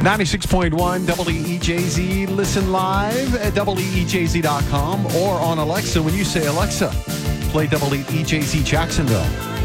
96.1 WEJZ. Listen live at WEJZ.com or on Alexa when you say, Alexa, play WEJZ Jacksonville.